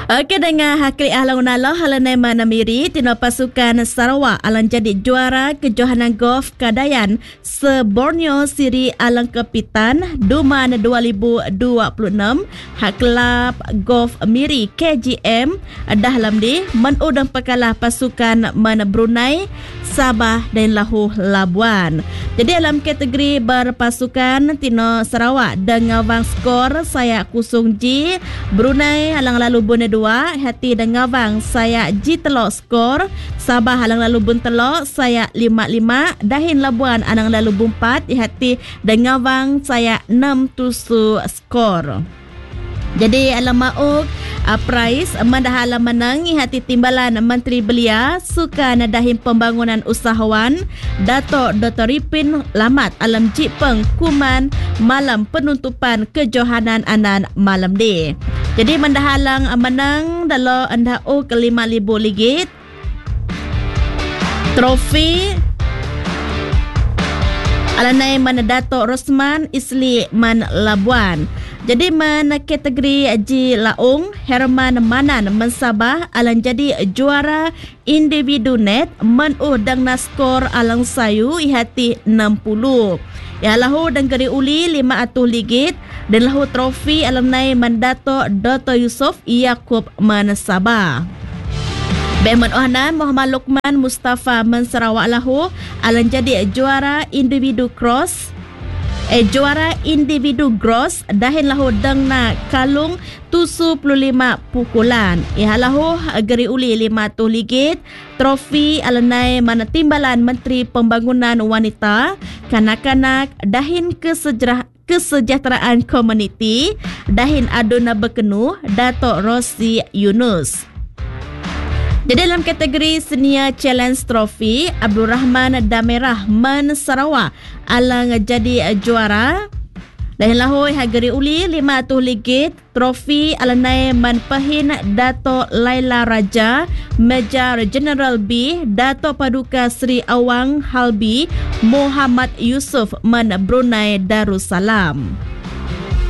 Okey, dengan hakli ahlang unala halanai manamiri tina pasukan Sarawak alang jadi juara kejohanan golf Kadayan se-Borneo Siri alang kepitan Duman 2026 hak kelab golf Miri KGM dalam di menudang pekalah pasukan Man Brunei, Sabah dan Lahu Labuan. Jadi dalam kategori berpasukan tina Sarawak dengan wang skor saya kusung G Brunei halang lalu bune 2 hati dengan wang saya G telok skor Sabah halang lalu bun telok saya 5-5 Dahin Labuan alang lalu bun 4 hati dengan wang saya 6 tusu skor. Jadi alam mauk prize mandahala menangi hati timbalan Menteri Belia Sukan Dahin Pembangunan Usahawan Dato' Dr. Ripin Lamat alam Jipeng Kuman malam penutupan kejohanan anan malam di. Jadi mandahalang menang dalam anda ke-5,000 trofi alanai mana Dato' Rosman Isli Man Labuan. Jadi mana kategori Ji Laung Herman Manan Mensabah alang jadi juara individu net menudang naskor alang sayu ihati 60. Ya lahu dan geri uli 500 ligit dan lahu trofi alumni Mandato Dr. Yusof Yaakob Mensabah. Beman Ohnan Muhammad Luqman Mustafa Mensarawak lahu alang jadi juara individu cross juara individu gross dahin lahu dengna kalung 75 pukulan. Iha lahu geri uli 500 ligit trofi alanai mana timbalan Menteri Pembangunan Wanita Kanak-kanak dahin kesejahteraan komuniti dahin aduna berkenu Dato' Rosi Yunus. Jadi dalam kategori Senior Challenge Trophy, Abdul Rahman Damerah Man Sarawak alang jadi juara. Dan lahoi hageri uli 500 ligit trofi alanai Man Pahin Dato' Laila Raja, Major General B, Dato' Paduka Sri Awang Halbi, Muhammad Yusuf Man Brunei Darussalam.